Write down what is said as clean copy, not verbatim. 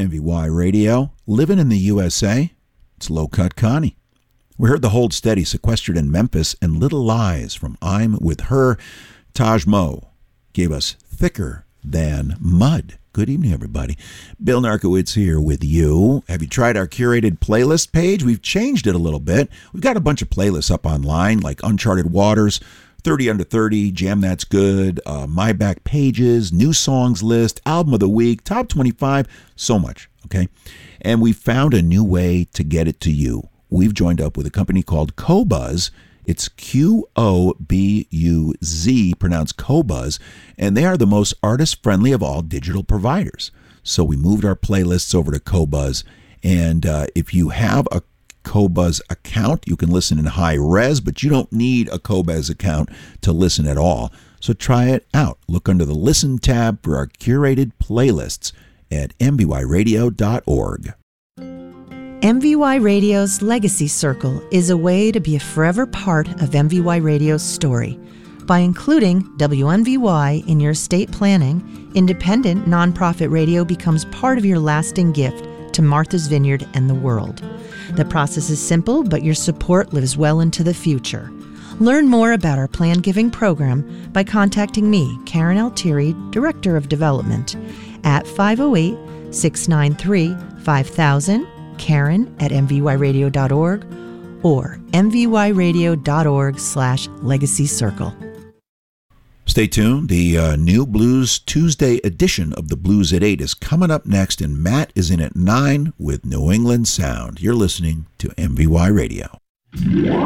MVY Radio, living in the USA. It's Low Cut Connie. We heard the Hold Steady, Sequestered in Memphis, and Little Lies from I'm With Her. Taj Mo gave us Thicker Than Mud. Good evening, everybody. Bill Narkowitz here with you. Have you tried our curated playlist page? We've changed it a little bit. We've got a bunch of playlists up online, like Uncharted Waters, 30 Under 30, Jam That's Good, My Back Pages, New Songs List, Album of the Week, Top 25, so much, okay? And we found a new way to get it to you. We've joined up with a company called Qobuz. It's Qobuz, pronounced Qobuz, and they are the most artist-friendly of all digital providers. So we moved our playlists over to Qobuz, and if you have a Qobuz account, you can listen in high res, but you don't need a Qobuz account to listen at all. So try it out. Look under the Listen tab for our curated playlists at mvyradio.org. MVY Radio's Legacy Circle is a way to be a forever part of MVY Radio's story. By including WMVY in your estate planning, independent nonprofit radio becomes part of your lasting gift to Martha's Vineyard and the world. The process is simple, but your support lives well into the future. Learn more about our planned giving program by contacting me, Karen Altieri, Director of Development, at 508-693-5000, Karen at mvyradio.org, or mvyradio.org/Legacy Circle. Stay tuned. The new Blues Tuesday edition of the Blues at 8 is coming up next, and Matt is in at 9 with New England Sound. You're listening to MVY Radio.